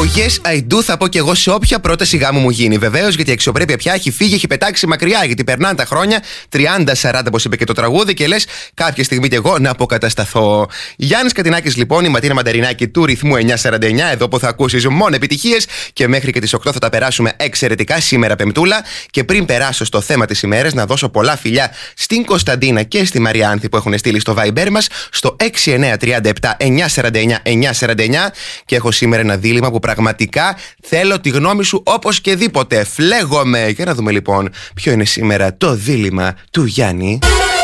yes, I do, θα πω κι εγώ σε όποια πρόταση γάμου μου γίνει. Βεβαίως, γιατί η αξιοπρέπεια πια έχει φύγει, έχει πετάξει μακριά. Γιατί περνάνε τα χρόνια, 30-40, όπως είπε και το τραγούδι, και λες κάποια στιγμή κι εγώ να αποκατασταθώ. Γιάννης Κατινάκης, λοιπόν, η Ματίνα Μανταρινάκη του ρυθμού 949, εδώ που θα ακούσεις μόνο επιτυχίες. Και μέχρι και τις 8 θα τα περάσουμε εξαιρετικά σήμερα, Πεμπτούλα. Και πριν περάσω στο θέμα της ημέρας, να δώσω πολλά φιλιά στην Κωνσταντίνα και στη Μαριάνθη που έχουν στείλει στο Viber μας στο 6937 949 949. Και έχω σήμερα ένα δίλημμα που πραγματικά θέλω τη γνώμη σου οπωσδήποτε. Φλέγομαι. Για να δούμε λοιπόν ποιο είναι σήμερα το δίλημμα του Γιάννη.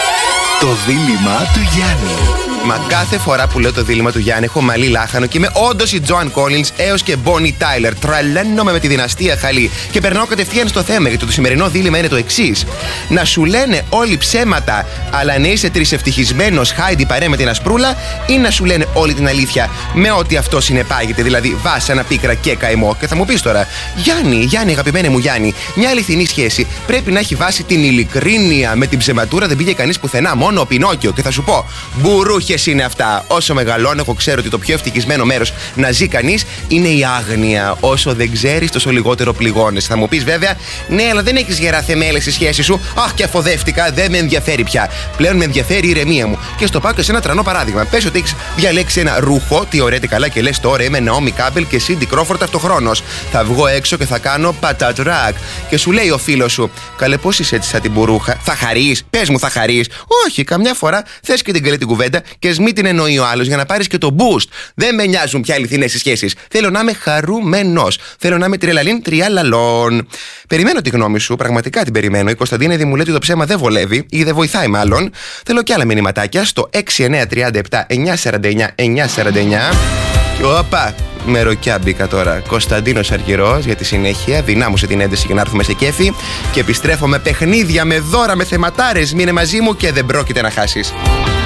Το δίλημμα του Γιάννη. Μα κάθε φορά που λέω το δίλημμα του Γιάννη έχω μαλλί λάχανο και είμαι όντως η Τζοάν Κόλινς έως και Μπόνι Τάιλερ. Τρελαίνομαι με τη δυναστεία Χαλή. Και περνάω κατευθείαν στο θέμα, γιατί το σημερινό δίλημμα είναι το εξής: να σου λένε όλοι ψέματα, αλλά να είσαι τρισευτυχισμένος Χάιντι παρέ με την Ασπρούλα, ή να σου λένε όλη την αλήθεια με ό,τι αυτό συνεπάγεται, δηλαδή βάσανα, πίκρα και καημό. Και θα μου πεις τώρα, Γιάννη, αγαπημένε μου Γιάννη, μια αληθινή σχέση πρέπει να έχει βάσει την ειλικρίνεια. Με την ψεματούρα δεν πήγε κανείς πουθενά, μόνο ο Πινόκιο. Και θα σου πω, μπουρούχες είναι αυτά. Όσο μεγαλώνω, εγώ ξέρω ότι το πιο ευτυχισμένο μέρος να ζει κανείς είναι η άγνοια. Όσο δεν ξέρεις, τόσο λιγότερο πληγώνεις. Θα μου πεις βέβαια, ναι, αλλά δεν έχεις γερά θεμέλια στη σχέση σου. Αχ, και αφοδεύτηκα, δεν με ενδιαφέρει πια. Πλέον με ενδιαφέρει η ηρεμία μου. Και στο πάω και σε ένα τρανό παράδειγμα. Πες ότι έχεις διαλέξει ένα ρούχο, τι ωραία, τι καλά, και λες τώρα είμαι Ναόμι Κάμπελ και Σίντι Κρόφορντ αυτοχρόνος. Θα βγω έξω και θα κάνω πατατράκ. Και σου λέει ο φίλος σου, καλέ, πώς είσαι έτσι σαν την μπουρούχα, θα χαρείς, πες μου, θα χαρείς. Όχι, καμιά φορά θες και την καλή την κουβέντα και μη την εννοεί ο άλλος για να πάρεις και το boost. Δεν με νοιάζουν πια αληθινές σχέσεις. Θέλω να είμαι χαρούμενος. Θέλω να είμαι τριαλαλίν τριαλαλών. Περιμένω τη γνώμη σου, πραγματικά την περιμένω. Η Κωνσταντίνα ήδη μου λέει ότι το ψέμα δεν βολεύει ή δεν βοηθάει μάλλον. Θέλω κι άλλα μηνυματάκια στο 6937 949 949. Και όπα, με ροκιά μπήκα τώρα. Κωνσταντίνος Αργυρός για τη συνέχεια. Δυνάμωσε την ένταση για να έρθουμε σε κέφι. Και επιστρέφω με παιχνίδια, με δώρα, με θεματάρες. Μείνε μαζί μου και δεν πρόκειται να χάσεις.